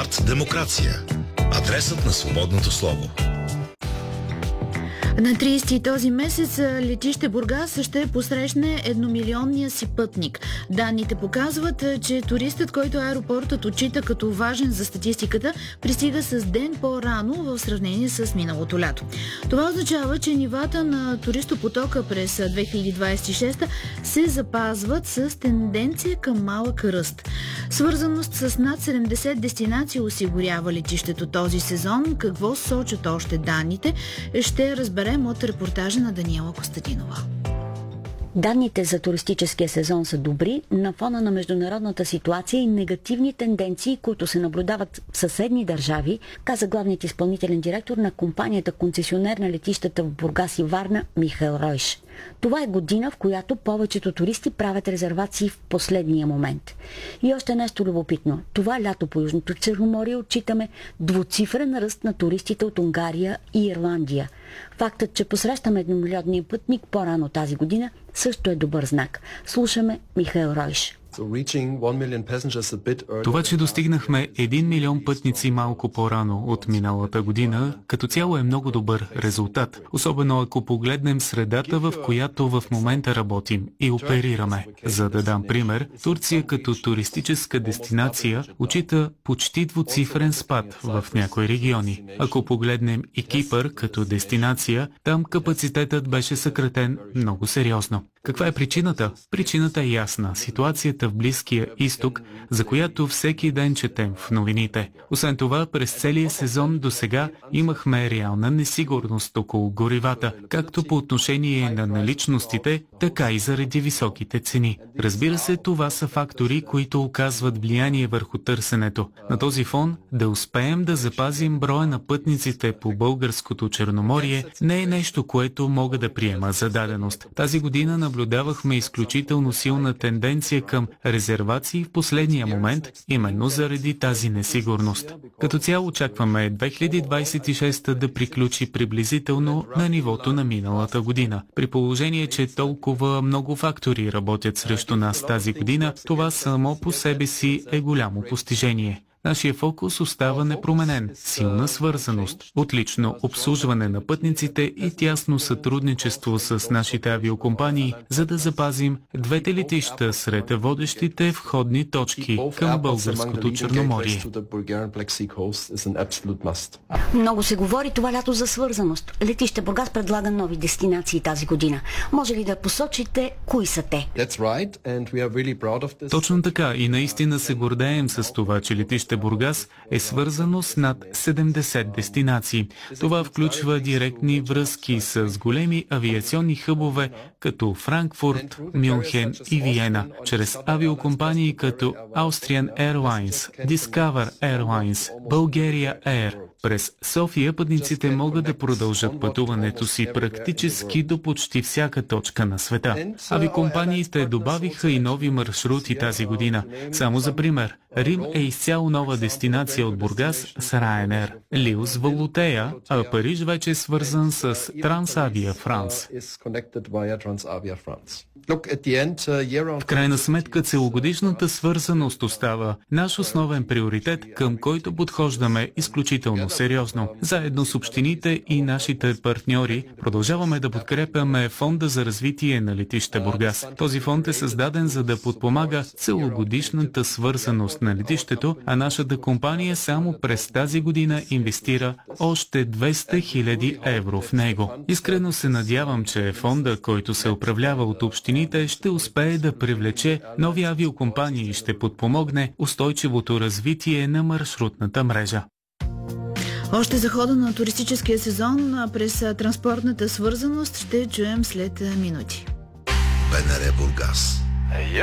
Арт Демокрация. Адресът на свободното слово. На 30 този месец летище Бургас ще посрещне едномилионния си пътник. Данните показват, че туристът, който аеропортът отчита като важен за статистиката, пристига с ден по-рано в сравнение с миналото лято. Това означава, че нивата на туристопотока през 2026 се запазват с тенденция към малък ръст. Свързаност с над 70 дестинации осигурява летището този сезон. Какво сочат още данните, ще разберем от репортажа на Даниела Костадинова. Данните за туристическия сезон са добри на фона на международната ситуация и негативни тенденции, които се наблюдават в съседни държави, каза главният изпълнителен директор на компанията концесионер на летищата в Бургас и Варна Михаил Ройш. Това е година, в която повечето туристи правят резервации в последния момент. И още нещо любопитно. Това лято по Южното Черноморие отчитаме двуцифрен ръст на туристите от Унгария и Ирландия. Фактът, че посрещаме едномилионния пътник по-рано тази година, също е добър знак. Слушаме Михаил Ройш. Това, че достигнахме 1 милион пътници малко по-рано от миналата година, като цяло е много добър резултат. Особено ако погледнем средата, в която в момента работим и оперираме. За да дам пример, Турция като туристическа дестинация отчита почти двуцифрен спад в някои региони. Ако погледнем и Кипър като дестинация, там капацитетът беше съкратен много сериозно. Каква е причината? Причината е ясна. Ситуацията в Близкия изток, за която всеки ден четем в новините. Освен това, през целия сезон до сега имахме реална несигурност около горивата, както по отношение на наличностите, така и заради високите цени. Разбира се, това са фактори, които оказват влияние върху търсенето. На този фон, да успеем да запазим броя на пътниците по българското Черноморие не е нещо, което мога да приема за даденост. Тази година наблюдавахме изключително силна тенденция към резервации в последния момент, именно заради тази несигурност. Като цяло очакваме 2026 да приключи приблизително на нивото на миналата година. При положение, че толкова много фактори работят срещу нас тази година, това само по себе си е голямо постижение. Нашия фокус остава непроменен. Силна свързаност, отлично обслужване на пътниците и тясно сътрудничество с нашите авиокомпании, за да запазим двете летища сред водещите входни точки към българското Черноморие. Много се говори това лято за свързаност. Летище Бургас предлага нови дестинации тази година. Може ли да посочите кои са те? Точно така и наистина се гордеем с това, че летище Бургас е свързано с над 70 дестинации. Това включва директни връзки с големи авиационни хъбове като Франкфурт, Мюнхен и Виена, чрез авиокомпании като Austrian Airlines, Discover Airlines, Bulgaria Air. През София пътниците могат да продължат пътуването си практически до почти всяка точка на света. Авиокомпаниите добавиха и нови маршрути тази година. Само за пример, Рим е изцяло нова дестинация от Бургас с Ryanair, Лил с Валутея, а Париж вече е свързан с Трансавия Франс. В крайна сметка целогодишната свързаност остава наш основен приоритет, към който подхождаме изключително сериозно. Заедно с общините и нашите партньори продължаваме да подкрепяме Фонда за развитие на летище Бургас. Този фонд е създаден за да подпомага целогодишната свързаност на летището, а нашата компания само през тази година инвестира още 200 000 евро в него. Искрено се надявам, че фонда, който се управлява от общините, ще успее да привлече нови авиокомпании и ще подпомогне устойчивото развитие на маршрутната мрежа. Още за хода на туристическия сезон през транспортната свързаност ще чуем след минути. БНР Бургас.